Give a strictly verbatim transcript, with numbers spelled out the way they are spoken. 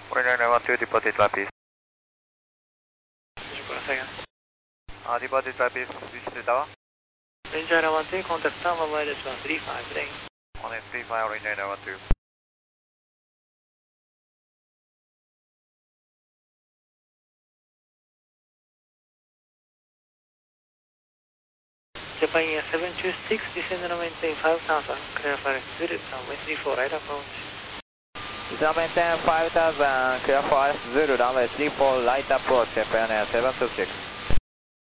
one nine nine one two, departed flight please. Just for a second. Uh, departed flight please, reach the tower. Range nine one two, contact tower minus one three five, thanks. one eight three five, range nine nine one two. Japan Air seven two six, descend and maintain five thousand, clear for Zulu, runway three four, right approach. Descend maintain five thousand, clear for Zulu, runway three four, right approach, Japan Air seven two six.